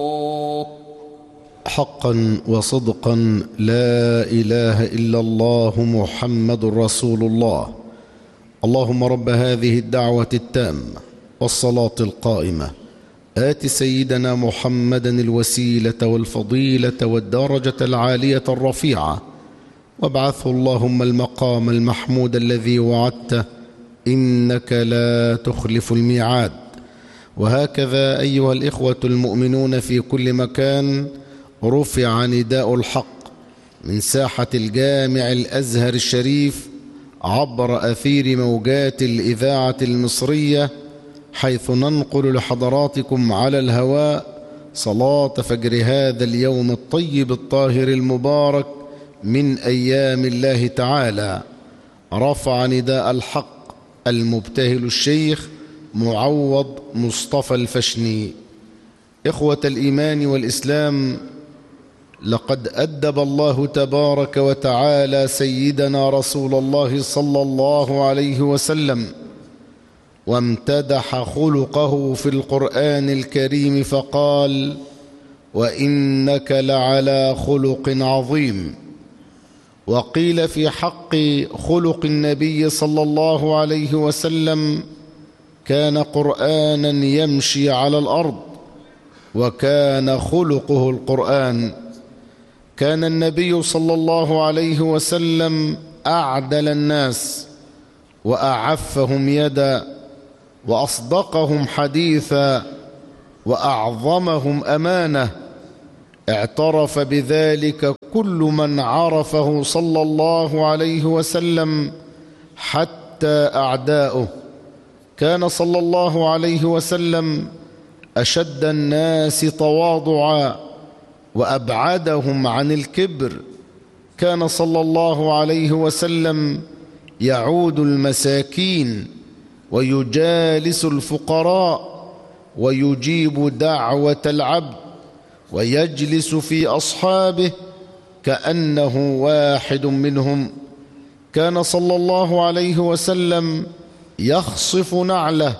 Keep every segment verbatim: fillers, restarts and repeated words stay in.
حقا وصدقا لا إله إلا الله محمد رسول الله. اللهم رب هذه الدعوة التامة والصلاة القائمة آت سيدنا محمدا الوسيلة والفضيلة والدرجة العالية الرفيعة، وابعثه اللهم المقام المحمود الذي وعدته إنك لا تخلف الميعاد. وهكذا أيها الإخوة المؤمنون في كل مكان، رفع نداء الحق من ساحة الجامع الأزهر الشريف عبر أثير موجات الإذاعة المصرية، حيث ننقل لحضراتكم على الهواء صلاة فجر هذا اليوم الطيب الطاهر المبارك من أيام الله تعالى. رفع نداء الحق المبتهل الشيخ معوض مصطفى الفشني. إخوة الإيمان والإسلام، لقد أدب الله تبارك وتعالى سيدنا رسول الله صلى الله عليه وسلم، وامتدح خلقه في القرآن الكريم فقال: وإنك لعلى خلق عظيم. وقيل في حق خلق النبي صلى الله عليه وسلم: كان قرآنا يمشي على الأرض، وكان خلقه القرآن. كان النبي صلى الله عليه وسلم أعدل الناس وأعفهم يدا وأصدقهم حديثا وأعظمهم أمانة. اعترف بذلك كل من عرفه صلى الله عليه وسلم حتى أعداؤه. كان صلى الله عليه وسلم أشد الناس تواضعا وأبعدهم عن الكبر. كان صلى الله عليه وسلم يعود المساكين ويجالس الفقراء ويجيب دعوة العبد ويجلس في أصحابه كأنه واحد منهم. كان صلى الله عليه وسلم يخصف نعله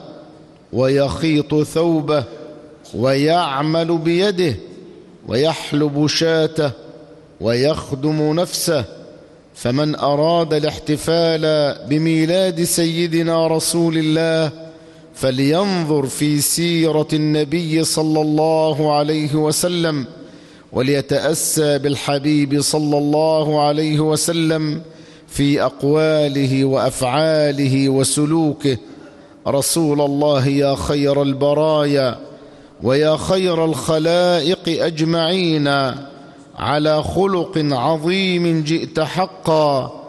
ويخيط ثوبه ويعمل بيده ويحلب شاته ويخدم نفسه. فمن أراد الاحتفال بميلاد سيدنا رسول الله فلينظر في سيرة النبي صلى الله عليه وسلم، وليتأسى بالحبيب صلى الله عليه وسلم في أقواله وأفعاله وسلوكه. رسول الله يا خير البرايا ويا خير الخلائق أجمعين، على خلق عظيم جئت حقا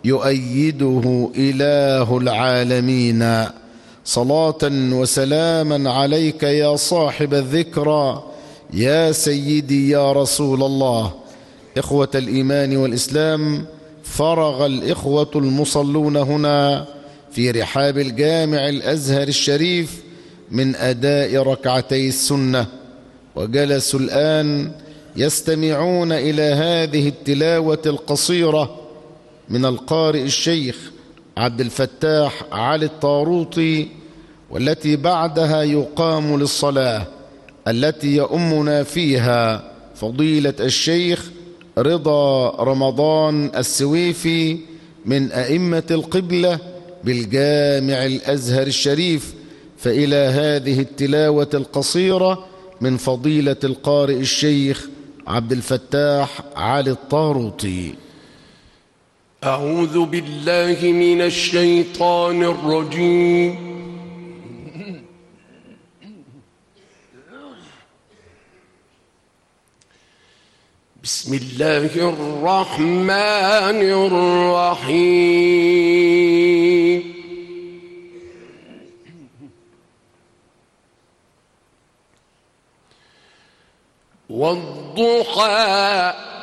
يؤيده إله العالمين. صلاة وسلاما عليك يا صاحب الذكرى يا سيدي يا رسول الله. إخوة الإيمان والإسلام، فرغ الإخوة المصلون هنا في رحاب الجامع الأزهر الشريف من أداء ركعتي السنة، وجلسوا الآن يستمعون إلى هذه التلاوة القصيرة من القارئ الشيخ عبد الفتاح علي الطاروطي، والتي بعدها يقام للصلاة التي يؤمنا فيها فضيلة الشيخ رضا رمضان السويفي من أئمة القبلة بالجامع الأزهر الشريف. فإلى هذه التلاوة القصيرة من فضيلة القارئ الشيخ عبد الفتاح علي الطاروطي. أعوذ بالله من الشيطان الرجيم. بسم الله الرحمن الرحيم. والضحى